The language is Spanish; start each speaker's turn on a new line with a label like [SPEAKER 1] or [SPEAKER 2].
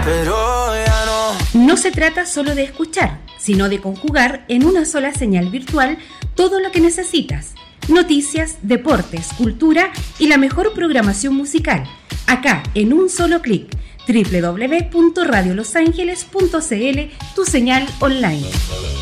[SPEAKER 1] pero ya no.
[SPEAKER 2] No se trata solo de escuchar, sino de conjugar en una sola señal virtual todo lo que necesitas. Noticias, deportes, cultura y la mejor programación musical. Acá, en un solo clic. www.radiolosangeles.cl, tu señal online.